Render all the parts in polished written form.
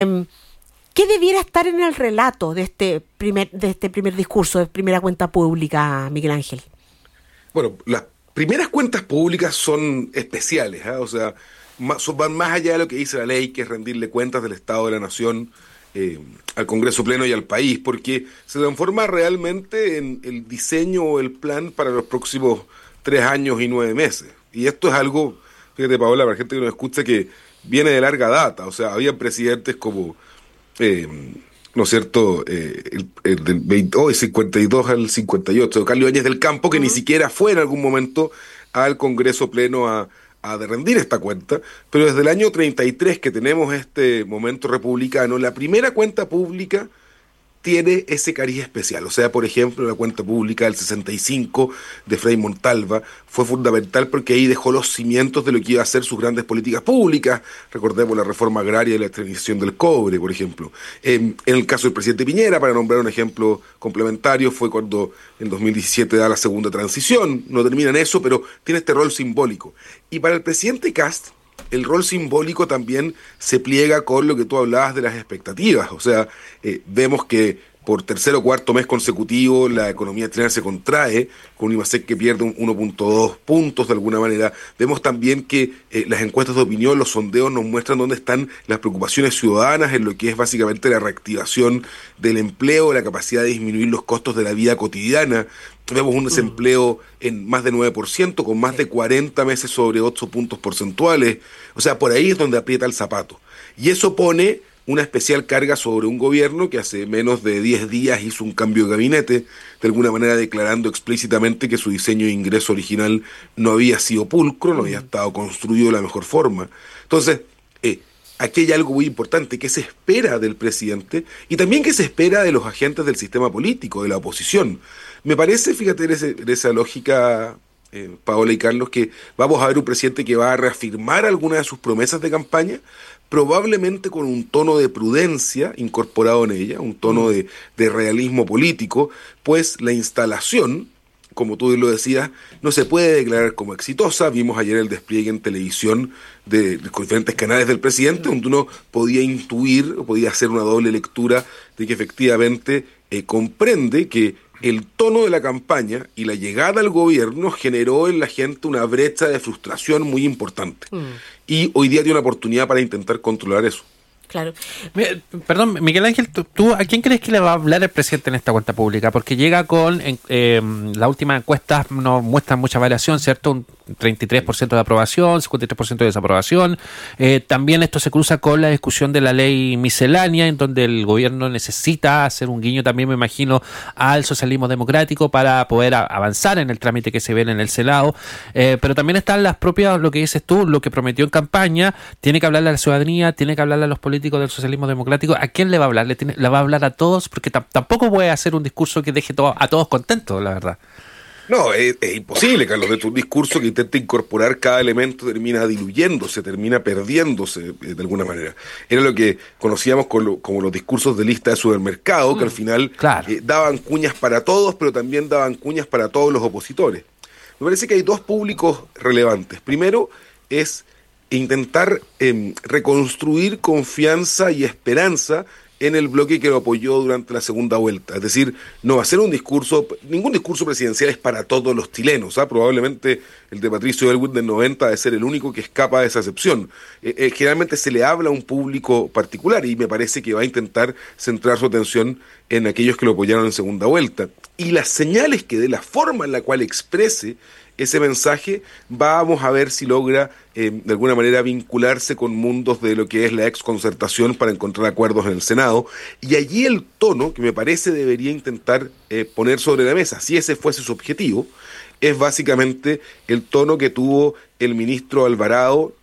¿Qué debiera estar en el relato de este primer discurso, de primera cuenta pública, Miguel Ángel? Bueno, las primeras cuentas públicas son especiales, ¿ah? O sea, van más allá de lo que dice la ley, que es rendirle cuentas del Estado de la Nación al Congreso Pleno y al país, porque se transforma realmente en el diseño o el plan para los próximos 3 años y 9 meses. Y esto es algo, fíjate, Paola, para la gente que nos escucha, que viene de larga data. O sea, había presidentes como eh, ¿no es cierto? El del 52 al 58, Carlos Ibáñez del Campo, que ni Ujú. siquiera fue en algún momento al Congreso Pleno a rendir esta cuenta, pero desde el año 33 que tenemos este momento republicano, la primera cuenta pública tiene ese cariz especial. O sea, por ejemplo, la cuenta pública del 65 de Frei Montalva fue fundamental porque ahí dejó los cimientos de lo que iba a ser sus grandes políticas públicas. Recordemos la reforma agraria y la extracción del cobre, por ejemplo. En el caso del presidente Piñera, para nombrar un ejemplo complementario, fue cuando en 2017 da la segunda transición. No termina en eso, pero tiene este rol simbólico. Y para el presidente Kast, el rol simbólico también se pliega con lo que tú hablabas de las expectativas. O sea, vemos que por tercer o cuarto mes consecutivo la economía chilena se contrae, con un IMASEC que pierde un 1,2 puntos de alguna manera. Vemos también que las encuestas de opinión, los sondeos nos muestran dónde están las preocupaciones ciudadanas en lo que es básicamente la reactivación del empleo, la capacidad de disminuir los costos de la vida cotidiana. Vemos un Mm, desempleo en más de 9%, con más sí. de 40 meses sobre 8 puntos porcentuales. O sea, por ahí es donde aprieta el zapato. Y eso pone una especial carga sobre un gobierno que hace menos de 10 días hizo un cambio de gabinete, de alguna manera declarando explícitamente que su diseño de ingreso original no había sido pulcro, no había Mm, estado construido de la mejor forma. Entonces, aquí hay algo muy importante que se espera del presidente y también que se espera de los agentes del sistema político, de la oposición. Me parece, fíjate, en esa lógica, Paola y Carlos, que vamos a ver un presidente que va a reafirmar algunas de sus promesas de campaña, probablemente con un tono de prudencia incorporado en ella, un tono mm. de realismo político, pues la instalación, como tú lo decías, no se puede declarar como exitosa. Vimos ayer el despliegue en televisión con diferentes canales del presidente, donde uno podía intuir o podía hacer una doble lectura de que efectivamente comprende que el tono de la campaña y la llegada al gobierno generó en la gente una brecha de frustración muy importante. Mm, Y hoy día tiene una oportunidad para intentar controlar eso. claro. Perdón, Miguel Ángel, ¿tú a quién crees que le va a hablar el presidente en esta cuenta pública? Porque llega con, la última encuesta no muestra mucha variación, ¿cierto? Un 33% de aprobación, 53% de desaprobación. También esto se cruza con la discusión de la ley miscelánea, en donde el gobierno necesita hacer un guiño también, me imagino, al socialismo democrático para poder avanzar en el trámite que se ve en el Senado. Pero también están las propias, lo que dices tú, lo que prometió en campaña, tiene que hablarle a la ciudadanía, tiene que hablarle a los políticos del socialismo democrático. ¿A quién le va a hablar? ¿Le va a hablar a todos? Porque tampoco puede hacer un discurso que deje a todos contentos, la verdad. No, es imposible, Carlos. De tu discurso que intenta incorporar cada elemento termina diluyéndose, termina perdiéndose de alguna manera. Era lo que conocíamos como los discursos de lista de supermercado, que al final Claro. daban cuñas para todos, pero también daban cuñas para todos los opositores. Me parece que hay dos públicos relevantes. Primero es intentar reconstruir confianza y esperanza en el bloque que lo apoyó durante la segunda vuelta. Es decir, no va a ser un discurso, ningún discurso presidencial es para todos los chilenos. ¿Ah? Probablemente el de Patricio Elwin del 90 debe ser el único que escapa de esa excepción. Generalmente se le habla a un público particular y me parece que va a intentar centrar su atención en aquellos que lo apoyaron en segunda vuelta. Y las señales que dé, la forma en la cual exprese ese mensaje, vamos a ver si logra de alguna manera vincularse con mundos de lo que es la exconcertación para encontrar acuerdos en el Senado. Y allí el tono que me parece debería intentar poner sobre la mesa, si ese fuese su objetivo, es básicamente el tono que tuvo el ministro Alvarado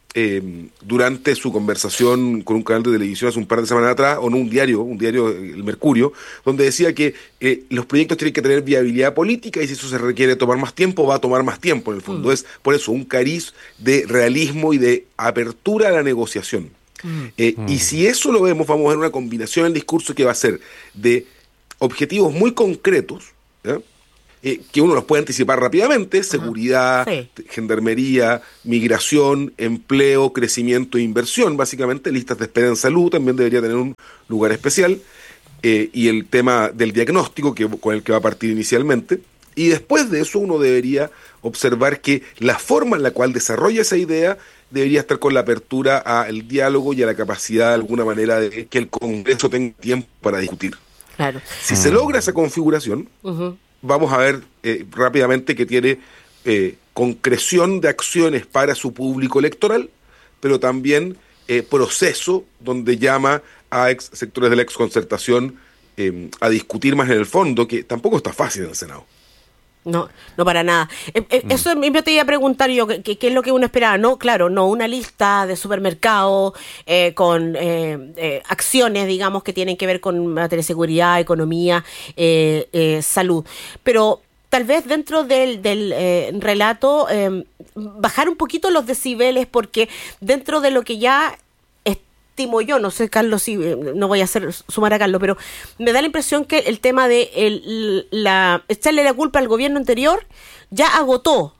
durante su conversación con un canal de televisión hace un par de semanas atrás, o en un diario, El Mercurio, donde decía que los proyectos tienen que tener viabilidad política y si eso se requiere tomar más tiempo, va a tomar más tiempo en el fondo. Mm, Es por eso un cariz de realismo y de apertura a la negociación. mm, Y si eso lo vemos, vamos a ver una combinación en el discurso que va a ser de objetivos muy concretos, ¿ya? que uno los puede anticipar rápidamente: seguridad, Sí. gendarmería, migración, empleo, crecimiento e inversión. Básicamente, listas de espera en salud también debería tener un lugar especial. Y el tema del diagnóstico con el que va a partir inicialmente. Y después de eso uno debería observar que la forma en la cual desarrolla esa idea debería estar con la apertura al diálogo y a la capacidad de alguna manera de que el Congreso tenga tiempo para discutir. Claro. Si se logra esa configuración, vamos a ver rápidamente que tiene concreción de acciones para su público electoral, pero también proceso donde llama a sectores de la exconcertación a discutir más en el fondo, que tampoco está fácil en el Senado. No, no para nada. Eso me te iba a preguntar yo, ¿qué es lo que uno esperaba? No, claro, no una lista de supermercados con acciones, digamos, que tienen que ver con materia de seguridad, economía, salud. Pero tal vez dentro del relato bajar un poquito los decibeles, porque dentro de lo que ya estimo yo, no sé, Carlos, si no voy a hacer sumar a Carlos, pero me da la impresión que el tema de echarle la culpa al gobierno anterior ya agotó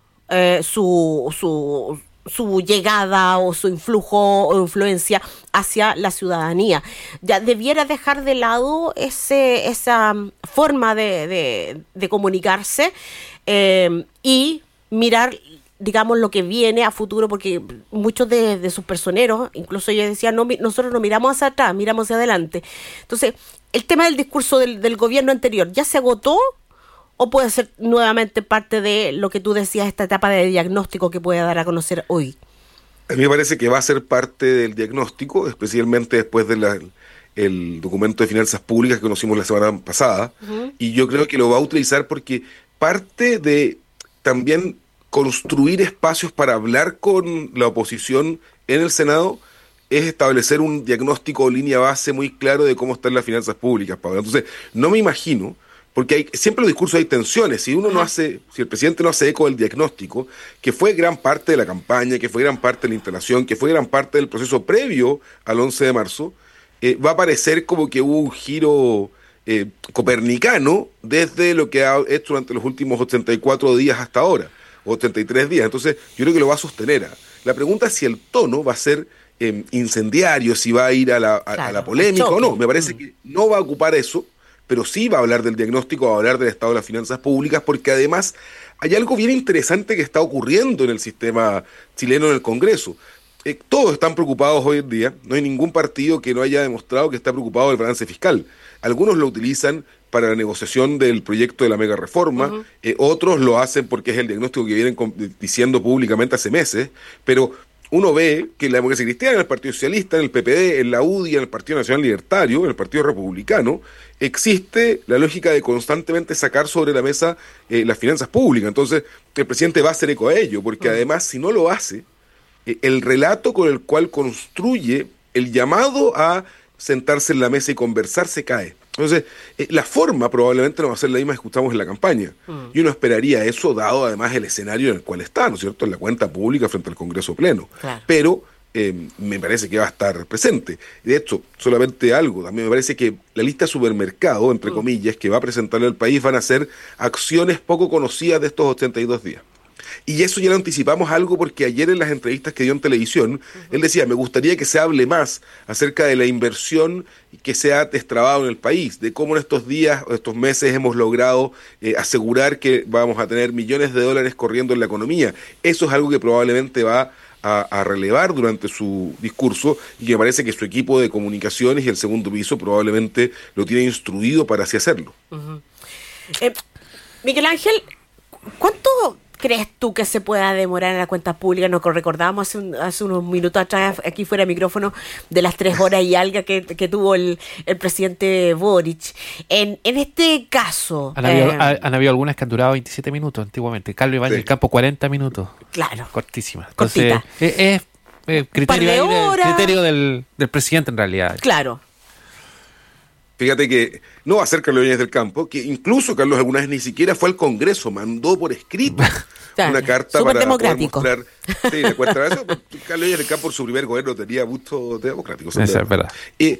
su llegada o su influjo o influencia hacia la ciudadanía. Ya debiera dejar de lado esa forma de comunicarse y mirar, digamos, lo que viene a futuro, porque muchos de sus personeros, incluso ellos decían, no, nosotros no miramos hacia atrás, miramos hacia adelante. Entonces, el tema del discurso del gobierno anterior, ¿ya se agotó o puede ser nuevamente parte de lo que tú decías, esta etapa de diagnóstico que puede dar a conocer hoy? A mí me parece que va a ser parte del diagnóstico, especialmente después del documento de finanzas públicas que conocimos la semana pasada, y yo creo que lo va a utilizar porque parte de también construir espacios para hablar con la oposición en el Senado es establecer un diagnóstico o línea base muy claro de cómo están las finanzas públicas, Pablo. Entonces, no me imagino, porque siempre en los discursos hay tensiones, si el presidente no hace eco del diagnóstico, que fue gran parte de la campaña, que fue gran parte de la instalación, que fue gran parte del proceso previo al 11 de marzo, va a parecer como que hubo un giro copernicano desde lo que ha hecho durante los últimos 84 días hasta ahora, o 83 días. Entonces, yo creo que lo va a sostener. La pregunta es si el tono va a ser incendiario, si va a ir a la polémica o no. Me parece que no va a ocupar eso, pero sí va a hablar del diagnóstico, va a hablar del estado de las finanzas públicas, porque además hay algo bien interesante que está ocurriendo en el sistema chileno, en el Congreso. Todos están preocupados hoy en día, no hay ningún partido que no haya demostrado que está preocupado del balance fiscal. Algunos lo utilizan para la negociación del proyecto de la mega reforma, otros lo hacen porque es el diagnóstico que vienen diciendo públicamente hace meses, pero uno ve que en la democracia cristiana, en el Partido Socialista, en el PPD, en la UDI, en el Partido Nacional Libertario, en el Partido Republicano, existe la lógica de constantemente sacar sobre la mesa las finanzas públicas. Entonces, el presidente va a hacer eco a ello, porque además, si no lo hace, el relato con el cual construye el llamado a sentarse en la mesa y conversar se cae. Entonces, la forma probablemente no va a ser la misma que escuchamos en la campaña. Y uno esperaría eso, dado además el escenario en el cual está, ¿no es cierto?, en la cuenta pública frente al Congreso Pleno. Claro. Pero me parece que va a estar presente. De hecho, solamente algo, también me parece que la lista de supermercado, entre comillas, que va a presentarle al país, van a ser acciones poco conocidas de estos 82 días. Y eso ya lo anticipamos algo porque ayer en las entrevistas que dio en televisión, él decía, me gustaría que se hable más acerca de la inversión que se ha destrabado en el país, de cómo en estos días o estos meses hemos logrado asegurar que vamos a tener millones de dólares corriendo en la economía. Eso es algo que probablemente va a relevar durante su discurso y que me parece que su equipo de comunicaciones y el segundo piso probablemente lo tiene instruido para así hacerlo. Miguel Ángel, ¿cuánto crees tú que se pueda demorar en la cuenta pública? Nos recordábamos hace unos minutos atrás, aquí fuera de micrófono, de las 3 horas y algo que tuvo el presidente Boric. En este caso... Han habido algunas que han durado 27 minutos antiguamente. Carlos Ibáñez del Campo, 40 minutos. Claro. Cortísima. Entonces, cortita. Es criterio del presidente en realidad. Claro. Fíjate que no va a ser Carlos Ibáñez del Campo, que incluso Carlos alguna vez ni siquiera fue al Congreso, mandó por escrito una carta para poder mostrar. Sí, de acuerdo a eso, Carlos Ibáñez del Campo en su primer gobierno tenía gusto democrático. Eso es verdad.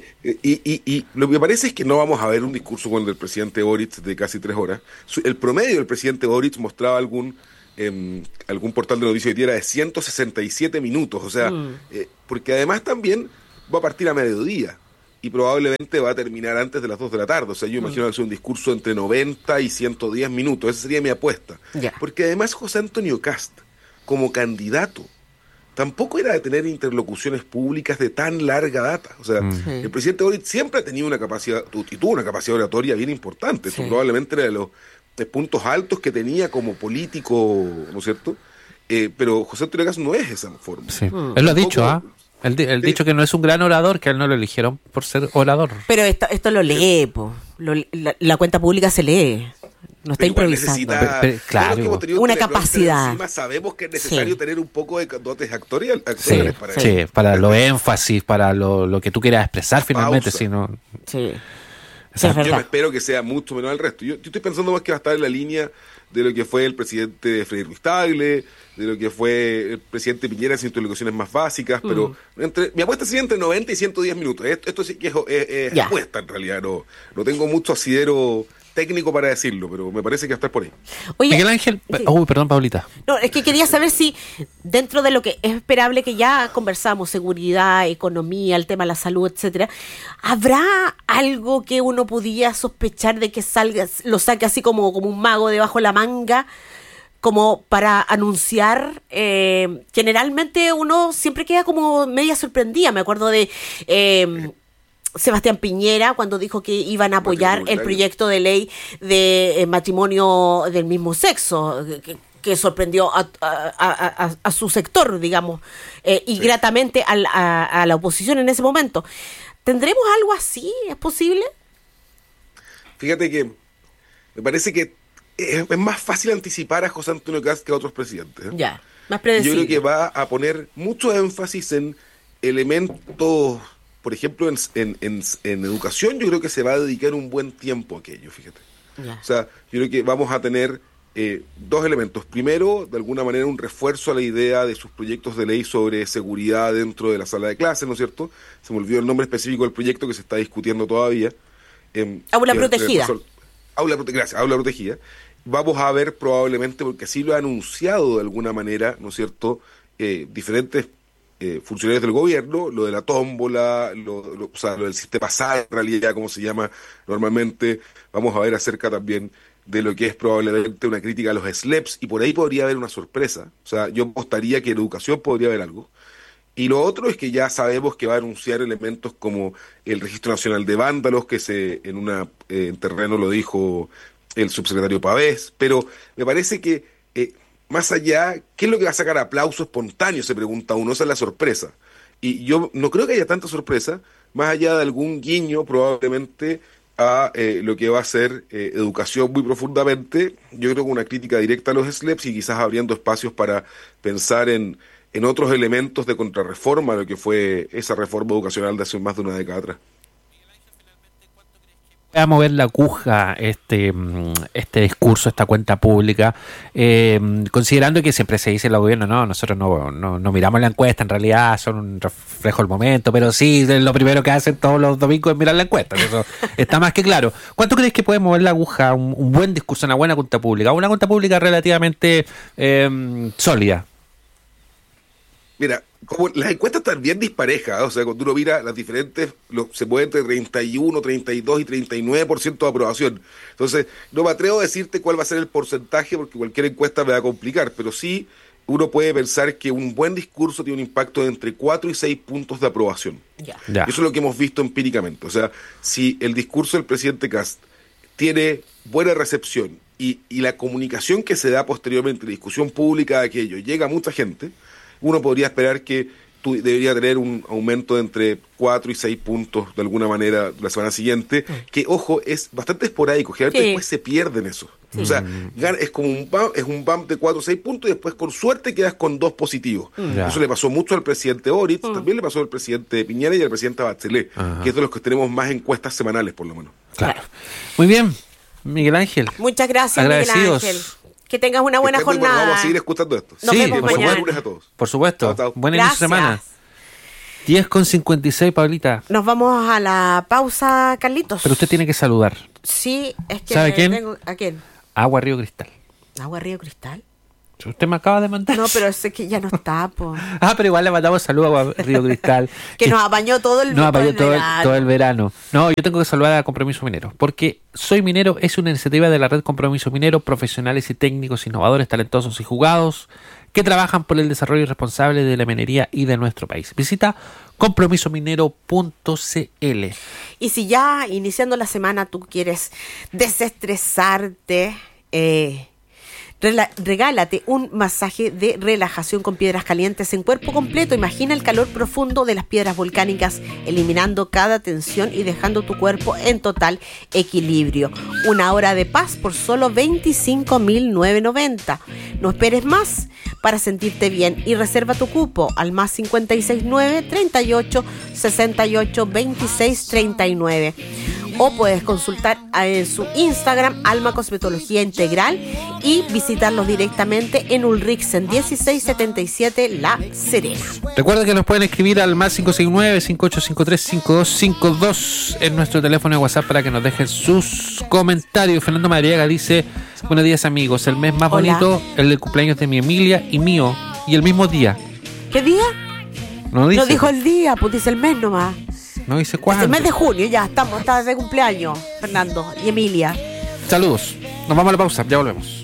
Y lo que me parece es que no vamos a ver un discurso con el del presidente Boric de casi 3 horas. El promedio del presidente Boric mostraba algún portal de noticias que era de 167 minutos, o sea, porque además también va a partir a mediodía. Y probablemente va a terminar antes de las 2 de la tarde. O sea, yo imagino que es un discurso entre 90 y 110 minutos. Esa sería mi apuesta. Yeah. Porque además José Antonio Kast, como candidato, tampoco era de tener interlocuciones públicas de tan larga data. O sea, el presidente Boric siempre ha tenido una capacidad, y tuvo una capacidad oratoria bien importante. Eso probablemente era de los puntos altos que tenía como político, ¿no es cierto? Pero José Antonio Kast no es esa forma. Sí. Él lo ha dicho, ¿ah? Él dicho que no es un gran orador, que a él no lo eligieron por ser orador. Pero esto lo lee, po. La cuenta pública se lee. No está improvisando. Claro. Una capacidad. Encima sabemos que es necesario tener un poco de dotes actoriales para eso. Sí, para lo énfasis, para lo que tú quieras expresar finalmente. Si no... Sí. Yo me espero que sea mucho menor al resto. Yo estoy pensando más que va a estar en la línea de lo que fue el presidente Freddy Ruiz Tagle, de lo que fue el presidente Piñera en sus interlocuciones más básicas, pero mi apuesta sería entre 90 y 110 minutos. Esto sí que es apuesta en realidad, no tengo mucho asidero técnico para decirlo, pero me parece que va a estar por ahí. Oye, Miguel Ángel, perdón, Paulita. No, es que quería saber si dentro de lo que es esperable, que ya conversamos, seguridad, economía, el tema de la salud, etcétera, ¿habrá algo que uno pudiera sospechar de que lo saque así como un mago debajo de la manga, como para anunciar? Generalmente uno siempre queda como media sorprendida. Me acuerdo de Sebastián Piñera cuando dijo que iban a apoyar el proyecto de ley de matrimonio del mismo sexo, que sorprendió a su sector, digamos, y gratamente a la oposición en ese momento. ¿Tendremos algo así? ¿Es posible? Fíjate que me parece que es más fácil anticipar a José Antonio Kast que a otros presidentes. Ya, más predecible. Yo creo que va a poner mucho énfasis en elementos. Por ejemplo, en educación yo creo que se va a dedicar un buen tiempo a aquello, fíjate. O sea, yo creo que vamos a tener 2 elementos. Primero, de alguna manera, un refuerzo a la idea de sus proyectos de ley sobre seguridad dentro de la sala de clases, ¿no es cierto? Se me olvidó el nombre específico del proyecto que se está discutiendo todavía. Aula protegida. Gracias, aula protegida. Vamos a ver probablemente, porque así lo ha anunciado de alguna manera, ¿no es cierto?, diferentes funcionarios del gobierno, lo de la tómbola, o sea, lo del sistema SAE, en realidad, como se llama normalmente. Vamos a ver acerca también de lo que es probablemente una crítica a los SLEPs, y por ahí podría haber una sorpresa. O sea, yo apostaría que en educación podría haber algo. Y lo otro es que ya sabemos que va a anunciar elementos como el Registro Nacional de Vándalos, que en terreno lo dijo el subsecretario Pavés, pero me parece que más allá, ¿qué es lo que va a sacar aplauso espontáneo? Se pregunta uno, esa es la sorpresa. Y yo no creo que haya tanta sorpresa, más allá de algún guiño probablemente a lo que va a ser educación muy profundamente. Yo creo que una crítica directa a los SLEPs y quizás abriendo espacios para pensar en otros elementos de contrarreforma, lo que fue esa reforma educacional de hace más de una década atrás. Va a mover la aguja este discurso, esta cuenta pública, considerando que siempre se dice en el gobierno, no, nosotros no miramos la encuesta, en realidad son un reflejo del momento, pero sí, lo primero que hacen todos los domingos es mirar la encuesta, eso está más que claro. ¿Cuánto crees que puede mover la aguja un buen discurso, una buena cuenta pública, una cuenta pública relativamente sólida? Mira, como las encuestas están bien disparejas, o sea, cuando uno mira las diferentes, se mueve entre 31, 32 y 39% de aprobación. Entonces, no me atrevo a decirte cuál va a ser el porcentaje, porque cualquier encuesta me va a complicar, pero sí uno puede pensar que un buen discurso tiene un impacto de entre 4 y 6 puntos de aprobación. Ya. Eso es lo que hemos visto empíricamente. O sea, si el discurso del presidente Kast tiene buena recepción y la comunicación que se da posteriormente, la discusión pública de aquello, llega a mucha gente, uno podría esperar que debería tener un aumento de entre 4 y 6 puntos de alguna manera la semana siguiente, que, ojo, es bastante esporádico, generalmente después se pierden eso. O sea, es como un bump de 4 o 6 puntos y después con suerte quedas con 2 positivos. Eso le pasó mucho al presidente Boric, también le pasó al presidente Piñera y al presidente Bachelet, que es de los que tenemos más encuestas semanales, por lo menos. Claro. Muy bien, Miguel Ángel. Muchas gracias, Miguel Ángel. Que tengas una buena jornada. Vamos a seguir escuchando esto. Nos vemos mañana. Buen lunes a todos. Por supuesto. Chao, chao. Buen inicio de semana. 10:56, Pablita. Nos vamos a la pausa, Carlitos. Pero usted tiene que saludar. Sí, es que... ¿Sabe quién? ¿A quién? Agua Río Cristal. ¿Agua Río Cristal? Usted me acaba de mandar. No, pero es que ya no está, po. Pero igual le mandamos saludos a Río Cristal. que nos apañó todo el verano. Todo el verano. No, yo tengo que saludar a Compromiso Minero, porque Soy Minero es una iniciativa de la red Compromiso Minero, profesionales y técnicos innovadores, talentosos y jugados, que trabajan por el desarrollo responsable de la minería y de nuestro país. Visita compromisominero.cl. Y si ya iniciando la semana tú quieres desestresarte, regálate un masaje de relajación con piedras calientes en cuerpo completo. Imagina el calor profundo de las piedras volcánicas, eliminando cada tensión y dejando tu cuerpo en total equilibrio. 1 hora de paz por solo 25.990. No esperes más para sentirte bien y reserva tu cupo al más 569 38 68 26 39. O puedes consultar en su Instagram Alma Cosmetología Integral y visitarlos directamente en Ulriksen 1677 La Serena. Recuerda que nos pueden escribir al más 569-5853-5252 en nuestro teléfono de WhatsApp para que nos dejen sus comentarios. Fernando Madriaga dice: buenos días, amigos, el mes más bonito, el del cumpleaños de mi Emilia y mío, y el mismo día. ¿Qué día? No dice. No dijo el día, pues dice el mes nomás. No dice cuándo. El mes de junio, ya está de cumpleaños, Fernando y Emilia. Saludos. Nos vamos a la pausa, ya volvemos.